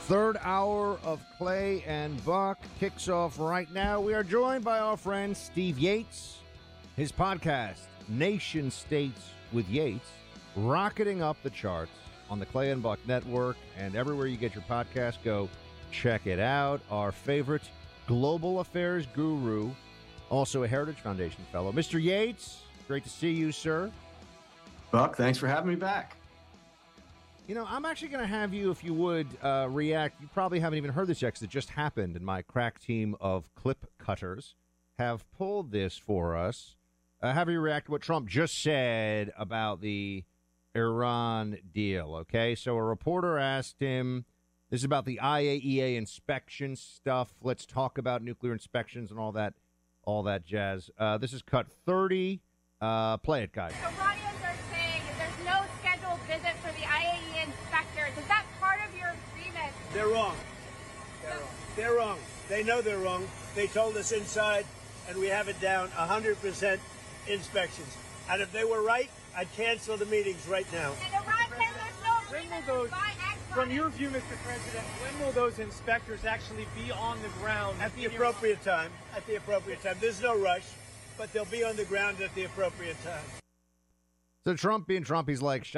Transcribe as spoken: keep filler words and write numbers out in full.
Third hour of Clay and Buck kicks off right now. We are joined by our friend Steve Yates. His podcast, Nation States with Yates, rocketing up the charts on the Clay and Buck Network, and everywhere you get your podcast, go check it out. Our favorite global affairs guru, also a Heritage Foundation fellow, Mister Yates. Great to see you, sir. Buck, thanks for having me back. You know, I'm actually going to have you, if you would, uh, react. You probably haven't even heard this yet because it just happened, and my crack team of clip cutters have pulled this for us. Uh, have you react to what Trump just said about the Iran deal, okay? So a reporter asked him, this is about the I A E A inspection stuff. Let's talk about nuclear inspections and all that, all that jazz. Uh, this is cut thirty. Uh, play it, guys. Iranians are saying there's no scheduled visit for the I A E A inspectors. Is that part of your agreement? They're wrong. They're wrong. They're wrong. They know they're wrong. They told us inside, and we have it down one hundred percent inspections. And if they were right, I'd cancel the meetings right now. And Iran says there's no When agreement will to those, buy Exxon. from your view, Mister President, when will those inspectors actually be on the ground? At the in Iran? appropriate time. At the appropriate time. There's no rush, but they'll be on the ground at the appropriate time. So Trump being Trump, he's like,